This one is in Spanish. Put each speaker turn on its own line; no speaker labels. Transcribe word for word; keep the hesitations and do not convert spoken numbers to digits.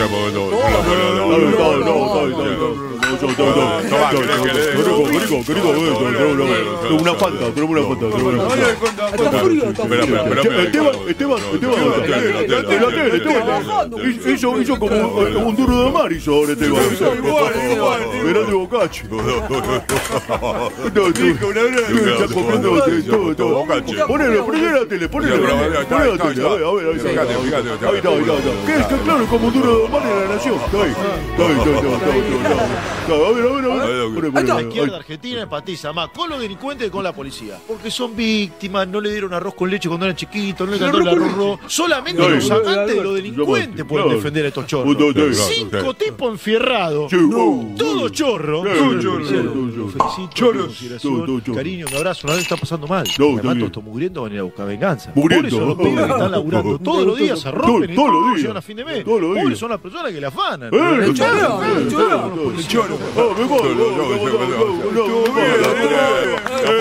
Una falta, tenemos una falta. Esteban, Esteban, Esteban, hizo, hizo como un duro de mar, hizo ahora Esteban. Verás de Bocachi. Ponelo, ponelo la tele, ponelo la tele. A ver, a ver, ahí está. Ahí está, ahí está. ¿Qué es? Claro, como un duro de mar en la nación. Está ahí. Está ahí, está ahí. A ver, a ver, a ver.
La izquierda argentina empatiza más con los delincuentes que con la policía. Porque son víctimas, no le dieron arroz con leche cuando eran chiquitos, no le cantaron el arroz rojo. Solamente los amantes de los delincuentes pueden defender a estos chorros. Cinco tipos enfierrados. Todos chorros. Chorros. Cariño, un abrazo. Una vez está pasando mal. Además, todos estos mugrientos van a ir a buscar venganza. Por eso los pibes que están laburando todos los días se rompen y todos llegan a fin de mes. Pobres son las personas que la afanan.
El choro. El choro.
El choro.